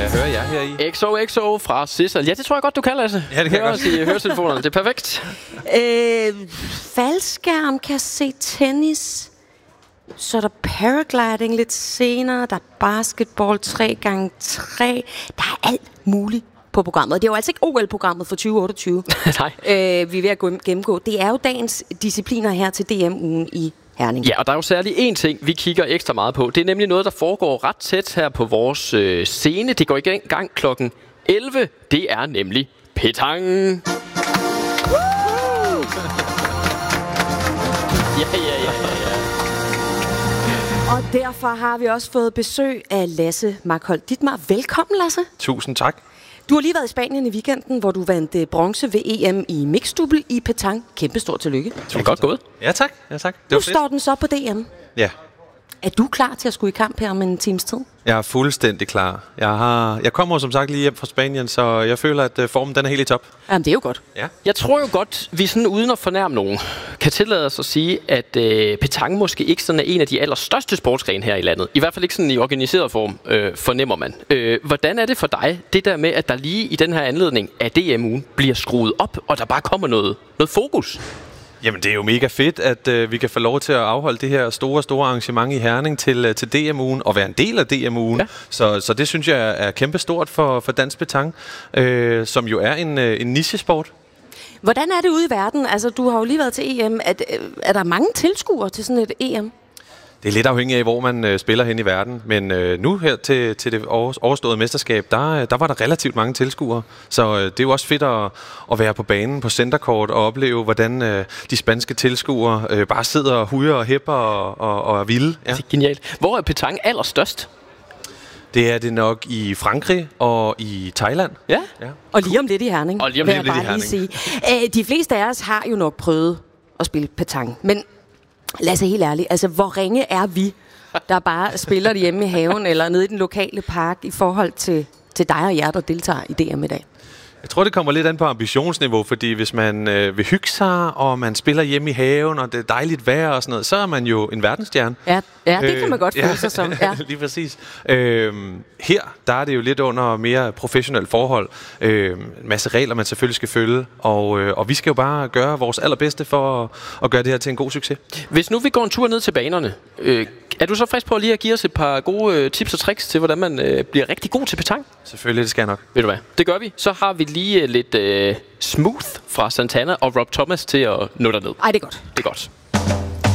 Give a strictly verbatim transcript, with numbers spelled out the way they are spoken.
jeg høre jer her i? X O X O fra Sissel. Ja, det tror jeg godt, du kan, Lasse. Ja, det kan Hør jeg os i høretelefonerne. Det er perfekt. Øh, faldskærm kan se tennis. Så er der paragliding lidt senere. Der er basketball tre gange tre. Der er alt muligt på programmet. Det er jo altså ikke O L-programmet for tyve otteogtyve. Nej. Øh, vi er ved at gå- gennemgå. Det er jo dagens discipliner her til D M-ugen i Herning. Ja, og der er jo særlig én ting, vi kigger ekstra meget på. Det er nemlig noget, der foregår ret tæt her på vores øh, scene. Det går i gang klokken elleve. Det er nemlig petang. Ja, ja, ja, ja, ja. Og derfor har vi også fået besøg af Lasse Markholt Dittmar. Velkommen, Lasse. Tusind tak. Du har lige været i Spanien i weekenden, hvor du vandt øh, bronze ved E M i mixdouble i petang. Kæmpe stort tillykke. Det er godt gået. Ja, tak. Ja, tak. Det Nu var fedt. står den så på D M. Ja, Er du klar til at skulle i kamp her om en times tid? jeg er fuldstændig klar. Jeg, har, jeg kommer som sagt lige hjem fra Spanien, så jeg føler, at uh, formen den er helt i top. Jamen, det er jo godt. Ja. Jeg tror jo godt, vi sådan uden at fornærme nogen, kan tillade os at sige, at øh, petang måske ikke sådan er en af de allerstørste sportsgrene her i landet. I hvert fald ikke sådan i organiseret form, øh, fornemmer man. Øh, hvordan er det for dig, det der med, at der lige i den her anledning af D M-ugen bliver skruet op, og der bare kommer noget, noget fokus? Jamen, det er jo mega fedt, at uh, vi kan få lov til at afholde det her store, store arrangement i Herning til, uh, til D M-ugen, og være en del af D M-ugen. Ja. Så, så det synes jeg er kæmpe stort for, for dansk petang, uh, som jo er en, uh, en nichesport. Hvordan er det ude i verden? Altså, du har jo lige været til E M. Er, er der mange tilskuere til sådan et E M? Det er lidt afhængigt af, hvor man øh, spiller hen i verden, men øh, nu her til, til det overståede mesterskab, der, der var der relativt mange tilskuere. Så øh, det er jo også fedt at, at være på banen på centercourt og opleve, hvordan øh, de spanske tilskuere øh, bare sidder og hujer og hæpper og, og, og er vilde. Ja. Det er genialt. Hvor er petang allerstørst? Det er det nok i Frankrig og i Thailand. Ja. Ja. Og lige om lidt i Herning. Og lige om vil lidt jeg i bare lige sige. Æ, de fleste af os har jo nok prøvet at spille petang, men lad os helt ærligt, altså hvor ringe er vi, der bare spiller det hjemme i haven eller nede i den lokale park i forhold til, til dig og jer, der deltager i D M i dag? Jeg tror, det kommer lidt an på ambitionsniveau, fordi hvis man øh, vil hygge sig, og man spiller hjemme i haven, og det er dejligt vejr og sådan noget, så er man jo en verdensstjerne. Ja, ja det kan man godt føle ja, sig som. Ja. lige præcis. Øhm, her, der er det jo lidt under mere professionelle forhold. Øhm, en masse regler, man selvfølgelig skal følge, og, øh, og vi skal jo bare gøre vores allerbedste for at, at gøre det her til en god succes. Hvis nu vi går en tur ned til banerne, øh, er du så frisk på lige at give os et par gode øh, tips og tricks til, hvordan man øh, bliver rigtig god til petang? Selvfølgelig, det skal jeg nok. Ved du hvad? Det gør vi. Så har vi lige øh, lidt øh, smooth fra Santana og Rob Thomas til at nå derned. Ej, det er godt. Det er godt.